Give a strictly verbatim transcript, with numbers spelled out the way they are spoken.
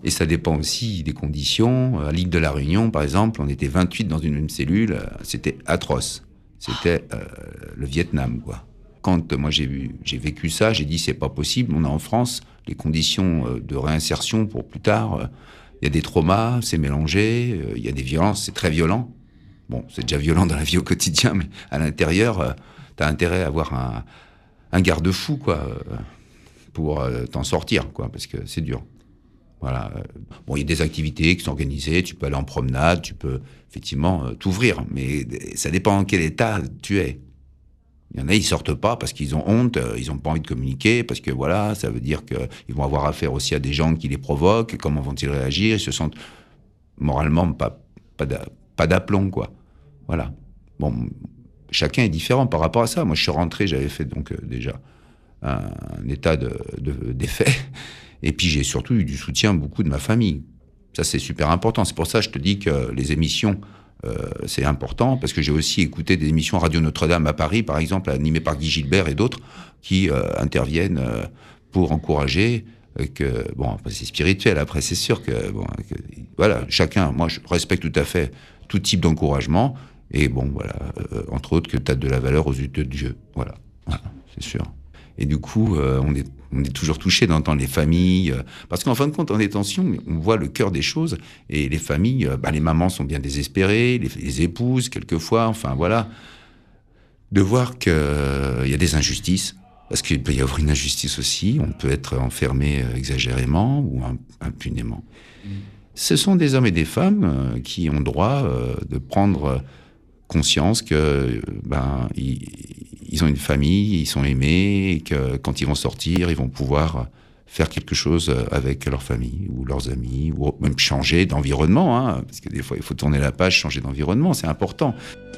Et ça dépend aussi des conditions. À l'île de la Réunion, par exemple, on était vingt-huit dans une même cellule. C'était atroce. C'était euh, le Vietnam, quoi. Quand moi j'ai, vu, j'ai vécu ça, j'ai dit c'est pas possible. On a en France les conditions de réinsertion pour plus tard. Il y a des traumas, c'est mélangé. Il y a des violences, c'est très violent. Bon, c'est déjà violent dans la vie au quotidien, mais à l'intérieur, t'as intérêt à avoir un, un garde-fou, quoi, pour t'en sortir, quoi, parce que c'est dur. Voilà. Bon, il y a des activités qui sont organisées, tu peux aller en promenade, tu peux effectivement euh, t'ouvrir, mais ça dépend en quel état tu es. Il y en a, ils sortent pas parce qu'ils ont honte, euh, ils ont pas envie de communiquer, parce que voilà, ça veut dire qu'ils vont avoir affaire aussi à des gens qui les provoquent, comment vont-ils réagir, ils se sentent moralement pas, pas, d'a, pas d'aplomb, quoi. Voilà. Bon, chacun est différent par rapport à ça. Moi, je suis rentré, j'avais fait donc euh, déjà un, un état de, de, d'effet. Et puis j'ai surtout eu du soutien beaucoup de ma famille. Ça, c'est super important. C'est pour ça que je te dis que les émissions, euh, c'est important, parce que j'ai aussi écouté des émissions Radio Notre-Dame à Paris, par exemple, animées par Guy Gilbert et d'autres, qui euh, interviennent euh, pour encourager, euh, que, bon, c'est spirituel, après, c'est sûr que, bon, que, voilà, chacun, moi, je respecte tout à fait tout type d'encouragement, et bon, voilà, euh, entre autres, que tu as de la valeur aux yeux de Dieu. Voilà, voilà, c'est sûr. Et du coup, euh, on est on est toujours touché d'entendre les familles, euh, parce qu'en fin de compte, en détention, on voit le cœur des choses, et les familles, euh, bah, les mamans sont bien désespérées, les, les épouses, quelquefois, enfin voilà, de voir qu'il euh, y a des injustices, parce qu'il peut y avoir une injustice aussi, on peut être enfermé euh, exagérément ou impunément. Mmh. Ce sont des hommes et des femmes euh, qui ont droit euh, de prendre conscience que ben ils, ils ont une famille, ils sont aimés, et que quand ils vont sortir, ils vont pouvoir faire quelque chose avec leur famille ou leurs amis, ou même changer d'environnement, hein, parce que des fois il faut tourner la page, changer d'environnement, c'est important.